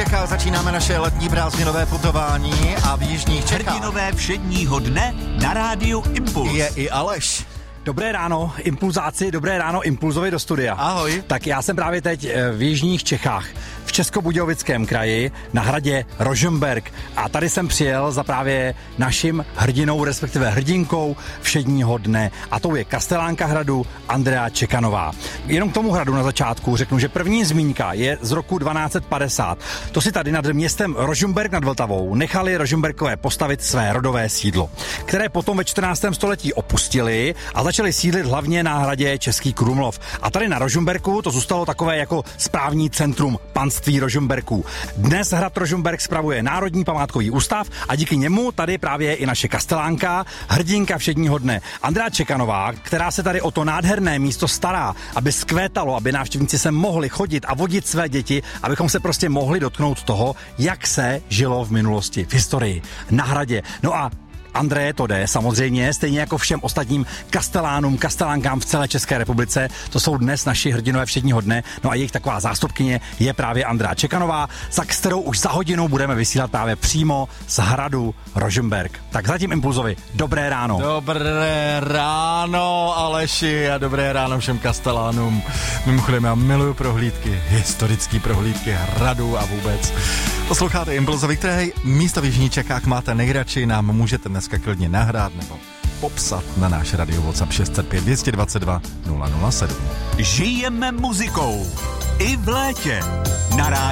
Čechách začínáme naše letní prázdninové putování a v jižních Čechách hrdinové všedního dne na rádiu Impuls. Je i Aleš. Dobré ráno, impulzáci, dobré ráno, Impulzovi do studia. Ahoj. Tak já jsem právě teď v jižních Čechách, v Českobudějovickém kraji, na hradě Rožmberk. A tady jsem přijel za právě naším hrdinou, respektive hrdinkou všedního dne. A tou je kastelánka hradu Andrea Čekanová. Jenom k tomu hradu na začátku řeknu, že první zmínka je z roku 1250. To si tady nad městem Rožmberk nad Vltavou nechali Rožmberkové postavit své rodové sídlo, které potom ve 14. století opustili a začali sídlit hlavně na hradě Český Krumlov. A tady na Rožmberku to zůstalo takové jako správní centrum panství Rožmberků. Dnes hrad Rožmberk spravuje Národní památkový ústav a díky němu tady právě je i naše kastelánka, hrdinka všedního dne Andrea Čekanová, která se tady o to nádherné místo stará, aby zkvétalo, aby návštěvníci se mohli chodit a vodit své děti, abychom se prostě mohli dotknout toho, jak se žilo v minulosti, v historii, na hradě. No a Andreje to jde, samozřejmě, stejně jako všem ostatním kastelánům, kastelánkám v celé České republice. To jsou dnes naši hrdinové všedního dne. No a jejich taková zástupkyně je právě Andrea Čekanová, za kterou už za hodinu budeme vysílat právě přímo z hradu Rožmberk. Tak zatím Impulzovi, dobré ráno. Dobré ráno, Aleši, a dobré ráno všem kastelánům. Mimochodem, já miluju prohlídky, historické prohlídky hradu a vůbec. Posloucháte Impulzovi, které místo v jižních Čechách máte nejradši, nám můžete dneska klidně nahrát nebo popsat na náš radio WhatsApp 605 222 007. Žijeme muzikou i v létě na rádiu